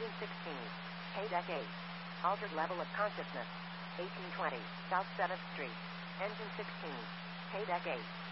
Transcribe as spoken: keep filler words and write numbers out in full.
Engine sixteen. K-Deck eight. Altered level of consciousness. eighteen twenty. South seventh Street. Engine sixteen. K-Deck eight.